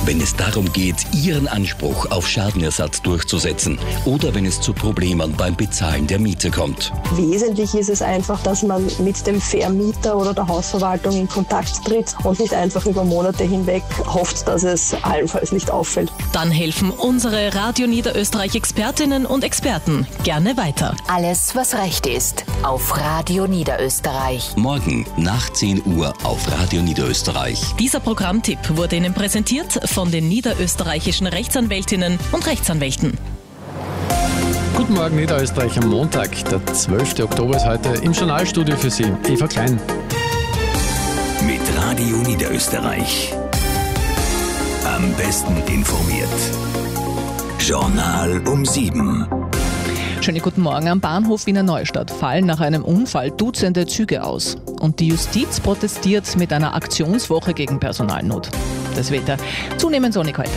wenn es darum geht, Ihren Anspruch auf Schadenersatz durchzusetzen oder wenn es zu Problemen beim Bezahlen der Miete kommt. Wesentlich ist es einfach, dass man mit dem Vermieter oder der Hausverwaltung in Kontakt tritt und nicht einfach über Monate hinweg hofft, dass es allenfalls nicht auffällt. Dann helfen unsere Radio Niederösterreich Expertinnen und Experten gerne weiter. Alles, was Recht ist, auf Radio Niederösterreich. Morgen nach 10 Uhr auf Radio Niederösterreich. Dieser Programmtipp wurde Ihnen präsentiert von den niederösterreichischen Rechtsanwältinnen und Rechtsanwälten. Guten Morgen Niederösterreich am Montag, der 12. Oktober ist heute im Journalstudio für Sie, Eva Klein. Mit Radio Niederösterreich. Am besten informiert. Journal um 7. Schönen guten Morgen. Am Bahnhof Wiener Neustadt fallen nach einem Unfall Dutzende Züge aus. Und die Justiz protestiert mit einer Aktionswoche gegen Personalnot. Das Wetter zunehmend sonnig heute.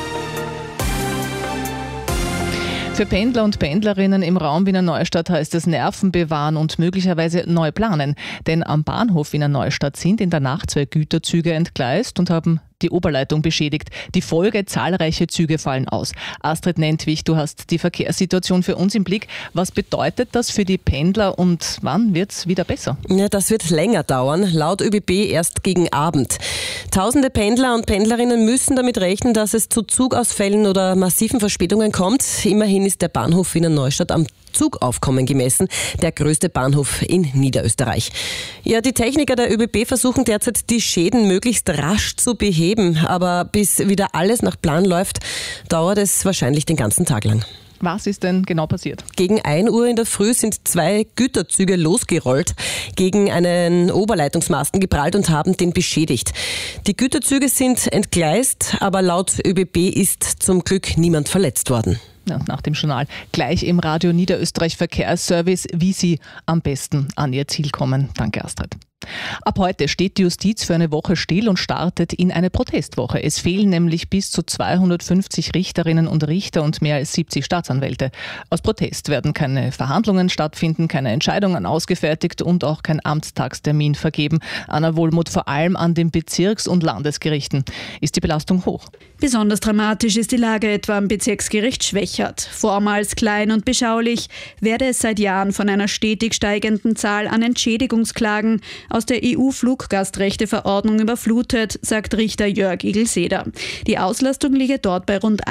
Für Pendler und Pendlerinnen im Raum Wiener Neustadt heißt es Nerven bewahren und möglicherweise neu planen. Denn am Bahnhof Wiener Neustadt sind in der Nacht 2 Güterzüge entgleist und haben die Oberleitung beschädigt. Die Folge, zahlreiche Züge fallen aus. Astrid Nentwich, du hast die Verkehrssituation für uns im Blick. Was bedeutet das für die Pendler und wann wird es wieder besser? Ja, das wird länger dauern, laut ÖBB erst gegen Abend. Tausende Pendler und Pendlerinnen müssen damit rechnen, dass es zu Zugausfällen oder massiven Verspätungen kommt. Immerhin ist der Bahnhof Wiener Neustadt am Zugaufkommen gemessen der größte Bahnhof in Niederösterreich. Ja, die Techniker der ÖBB versuchen derzeit, die Schäden möglichst rasch zu beheben. Aber bis wieder alles nach Plan läuft, dauert es wahrscheinlich den ganzen Tag lang. Was ist denn genau passiert? Gegen 1 Uhr in der Früh sind 2 Güterzüge losgerollt, gegen einen Oberleitungsmasten geprallt und haben den beschädigt. Die Güterzüge sind entgleist, aber laut ÖBB ist zum Glück niemand verletzt worden. Ja, nach dem Journal gleich im Radio Niederösterreich Verkehrsservice, wie Sie am besten an Ihr Ziel kommen. Danke, Astrid. Ab heute steht die Justiz für eine Woche still und startet in eine Protestwoche. Es fehlen nämlich bis zu 250 Richterinnen und Richter und mehr als 70 Staatsanwälte. Aus Protest werden keine Verhandlungen stattfinden, keine Entscheidungen ausgefertigt und auch kein Amtstagstermin vergeben. Anna Wohlmuth, vor allem an den Bezirks- und Landesgerichten ist die Belastung hoch. Besonders dramatisch ist die Lage etwa am Bezirksgericht Schwechat. Vormals klein und beschaulich, werde es seit Jahren von einer stetig steigenden Zahl an Entschädigungsklagen aus der EU-Fluggastrechteverordnung überflutet, sagt Richter Jörg Igelseder. Die Auslastung liege dort bei rund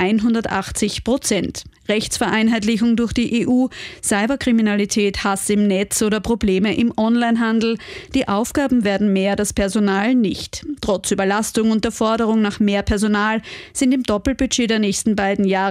180%. Rechtsvereinheitlichung durch die EU, Cyberkriminalität, Hass im Netz oder Probleme im Onlinehandel. Die Aufgaben werden mehr, das Personal nicht. Trotz Überlastung und der Forderung nach mehr Personal sind im Doppelbudget der nächsten beiden Jahre